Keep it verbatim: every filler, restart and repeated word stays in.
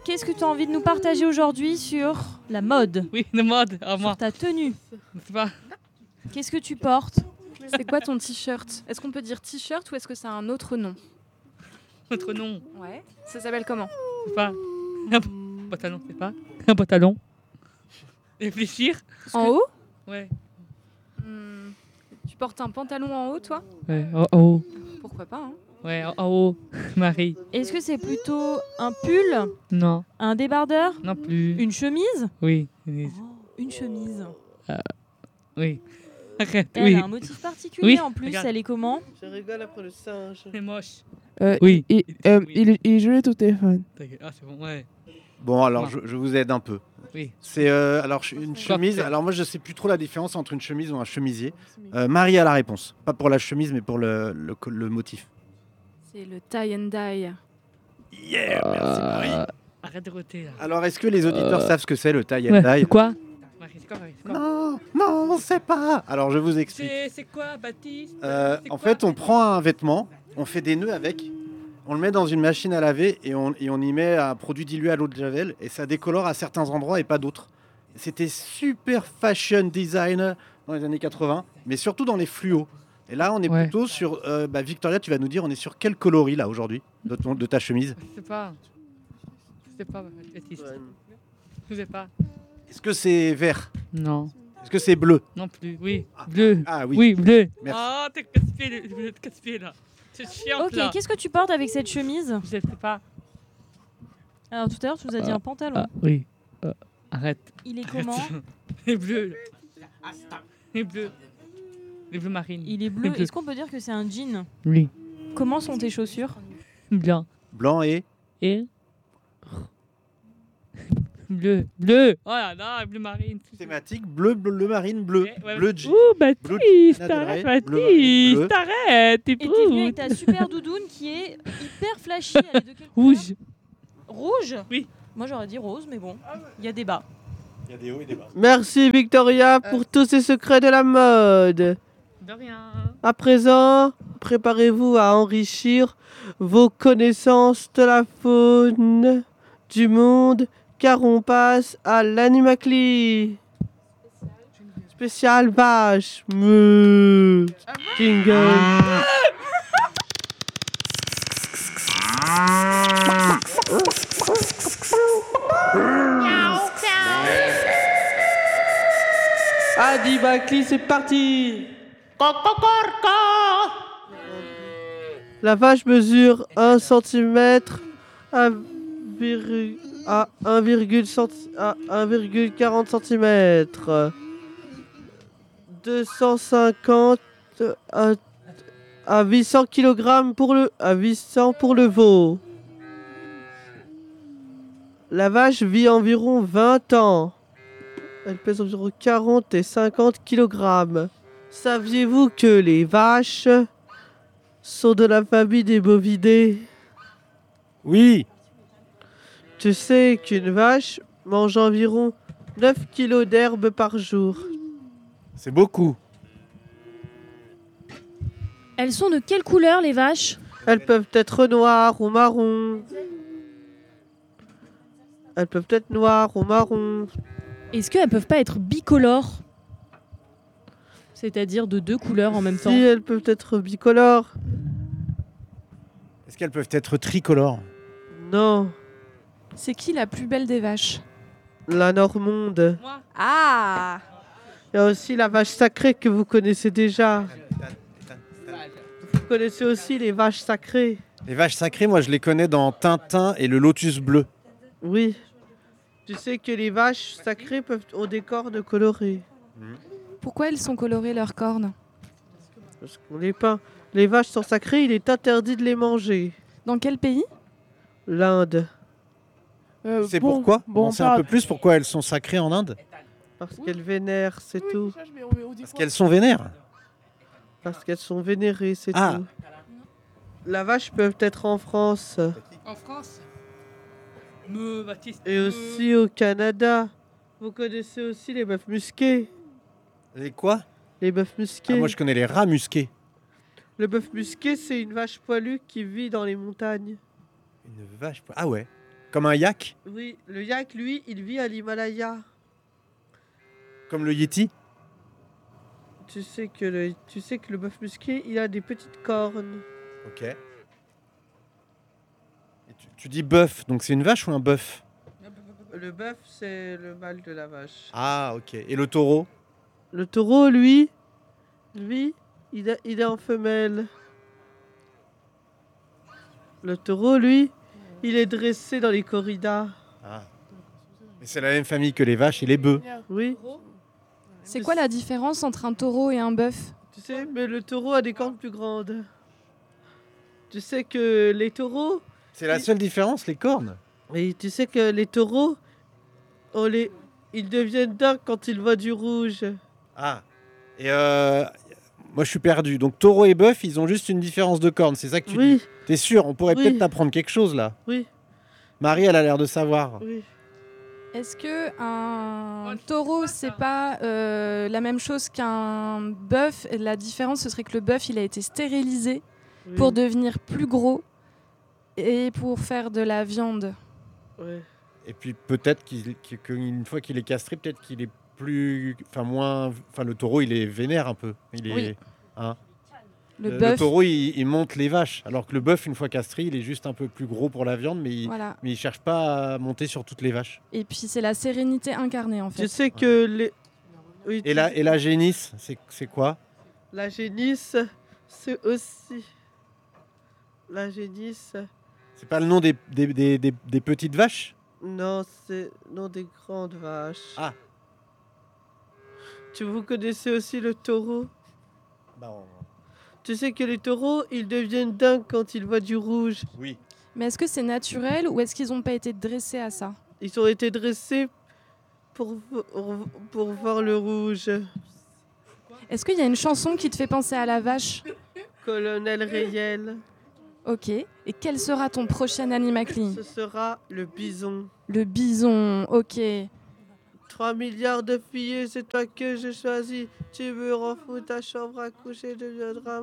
qu'est-ce que tu as envie de nous partager aujourd'hui sur la mode? Oui, la mode, à moi. Sur ta tenue. Je sais pas. Qu'est-ce que tu portes? C'est quoi ton t-shirt? Est-ce qu'on peut dire t-shirt ou est-ce que ça a un autre nom? Notre nom, Ouais. Ça s'appelle comment? je sais pas. Un pantalon, c'est pas. Un pantalon. Réfléchir. En haut? Ouais. Hmm. Tu portes un pantalon en haut, toi? Ouais, en en haut. Pourquoi pas, hein? Ouais, en en haut. Marie. Est-ce que c'est plutôt un pull, Non, un débardeur, non plus. une chemise? Oui, oui. Une chemise. Oui. Arrête, Elle oui. a un motif particulier Oui, en plus, regarde. elle est comment? Je rigole après le singe. C'est moche. Euh, Oui. Il, euh, Oui. il, il jouait au téléphone. Ta gueule. Ah, c'est bon, ouais. Bon, alors Ah. je, je vous aide un peu. Oui. C'est euh, alors ch- une chemise. Parfait. Alors moi, je sais plus trop la différence entre une chemise ou un chemisier. Euh, Marie a la réponse. Pas pour la chemise, mais pour le, le, co- le motif. C'est le tie and dye. Yeah, merci Marie. Arrête de roter, là. Alors, est-ce que les auditeurs Euh. savent ce que c'est le tie and Ouais, dye? c'est quoi Marie, c'est quoi, Marie, c'est quoi Non, non, on sait pas. Alors, je vous explique. C'est c'est quoi, Baptiste Euh, C'est en quoi fait, on prend un vêtement, on fait des nœuds avec, on le met dans une machine à laver et on, et on y met un produit dilué à l'eau de javel et ça décolore à certains endroits et pas d'autres. C'était super fashion design dans les années quatre-vingts, mais surtout dans les fluos. Et là, on est Ouais. plutôt sur... euh, bah, Victoria, tu vas nous dire, on est sur quel coloris là aujourd'hui de, ton- de ta chemise? Je sais pas. Je sais pas, Baptiste. Je sais pas. Est-ce que c'est vert? Non. Est-ce que c'est bleu? Non plus, oui. Bleu. Ah oui. Oui, bleu. Merci. Ah, t'es casse-pied, le- le casse-pied, là. C'est chiant, Ok, là. qu'est-ce que tu portes avec cette chemise? Je sais pas. Alors tout à l'heure, tu nous as dit un pantalon. Ah, oui. Euh, arrête. Il est Arrête. comment? Les bleus. Les bleus. Les bleus marines. Il est Les bleu. bleus. Est-ce qu'on peut dire que c'est un jean? Oui. Comment sont tes chaussures? Bien. Blanc et... Et bleu. Bleu. Oh là là, bleu marine. Thématique bleu, bleu, bleu marine, bleu. Ouais, ouais. Bleu jean. Ouh, Baptiste, Bleu- arrête, bleu- bleu- Baptiste, bleu. arrête, t'es Et t'es venu avec brute. ta super doudoune qui est hyper flashy. Elle est de quelle couleur? Rouge. Rouge? Oui. Moi j'aurais dit rose, mais bon, il y a débat. Il y a des hauts et des bas. Merci Victoria pour tous ces secrets de la mode. De rien. À présent, préparez-vous à enrichir vos connaissances de la faune du monde, car on passe à l'animacli. Spécial vache. Meuh. Jingle. Animacli, c'est parti. La vache mesure un centimètre à, viru- à un virgule centi- à un virgule quarante centimètres. deux cent cinquante à, à huit cents kilogrammes pour le à huit cents pour le veau. La vache vit environ vingt ans. Elle pèse environ quarante et cinquante kilogrammes. Saviez-vous que les vaches sont de la famille des bovidés? Oui. Tu sais qu'une vache mange environ neuf kilos d'herbe par jour. C'est beaucoup. Elles sont de quelle couleur les vaches? Elles peuvent être noires ou marron. Elles peuvent être noires ou marron. Est-ce qu'elles peuvent pas être bicolores? C'est-à-dire de deux couleurs en même temps. Si, elles peuvent être bicolores. Est-ce qu'elles peuvent être tricolores? Non, C'est qui la plus belle des vaches? la normonde. Moi. Ah! Il y a aussi la vache sacrée que vous connaissez déjà. Vous connaissez aussi les vaches sacrées. Les vaches sacrées, moi je les connais dans Tintin et le Lotus bleu. Oui. Tu sais que les vaches sacrées peuvent ont des cornes colorées. Pourquoi elles sont colorées leurs cornes? Parce qu'on les peint. Les vaches sont sacrées, il est interdit de les manger. Dans quel pays? L'Inde. Euh, C'est bon, pourquoi bon, On sait un pas- peu plus pourquoi elles sont sacrées en Inde? Parce qu'elles vénèrent, c'est Oui, tout. ça, je- mais on- mais on dit Parce quoi? qu'elles sont vénères. Parce qu'elles sont vénérées, c'est Ah. tout. La vache peuvent être en France En France. Me, Baptiste. et me. aussi au Canada. Vous connaissez aussi les bœufs musqués. Les quoi? Les bœufs Ah, musqués. moi je connais les rats musqués. Le bœuf musqué, c'est une vache poilue qui vit dans les montagnes. Une vache. po- Ah ouais. Comme un yak? Oui, le yak, lui, il vit à l'Himalaya. Comme le yeti? Tu sais que le, tu sais que le bœuf musqué, il a des petites cornes. Ok. Et tu, tu dis bœuf, donc c'est une vache ou un bœuf? Le bœuf, c'est le mâle de la vache. Ah, ok. Et le taureau? Le taureau, lui, lui, il, a- il est en femelle. Le taureau, lui, il est dressé dans les corridas. Ah. Mais c'est la même famille que les vaches et les bœufs. Oui, C'est quoi la différence entre un taureau et un bœuf? tu sais, mais le taureau a des cornes plus grandes. Tu sais que les taureaux, C'est la seule différence, les cornes? et tu sais que les taureaux, on les, ils deviennent dingues quand ils voient du rouge. Ah. Et euh, moi, je suis perdu. Donc, taureau et bœuf, ils ont juste une différence de cornes. C'est ça que tu dis? Oui, T'es sûr? On pourrait Oui. peut-être t'apprendre quelque chose, là. oui, Marie, elle a l'air de savoir. oui. Est-ce que un taureau, c'est pas euh, la même chose qu'un bœuf? La différence, ce serait que le bœuf, il a été stérilisé oui, pour devenir plus gros et pour faire de la viande. ouais. Et puis, peut-être qu'il- qu'il- qu'une fois qu'il est castré, peut-être qu'il est plus... Enfin, moins... Enfin, le taureau, il est vénère un peu. Il est... Oui. hein. Le Le, le bœuf, taureau, il, il monte les vaches. Alors que le bœuf, une fois castré, il est juste un peu plus gros pour la viande, mais il, voilà. mais il cherche pas à monter sur toutes les vaches. Et puis c'est la sérénité incarnée en Tu fait. sais que les... Oui, Et tu- la, et la génisse, c'est c'est quoi? La génisse, c'est aussi... La génisse, C'est pas le nom des, des, des, des- des petites vaches? non, c'est non des grandes vaches. Ah. Tu vous connaissez aussi le taureau? Bah, on- Tu sais que les taureaux, ils deviennent dingues quand ils voient du rouge. Oui. Mais est-ce que c'est naturel ou est-ce qu'ils n'ont pas été dressés à ça? Ils ont été dressés pour, vo- pour voir le rouge. Est-ce qu'il y a une chanson qui te fait penser à la vache? Colonel Rayel, Ok. Et quel sera ton prochain Animacling? ce sera le bison. Le bison, ok. trois milliards de filles, c'est toi que j'ai choisi. Tu me rends fou, ta chambre à coucher deviendra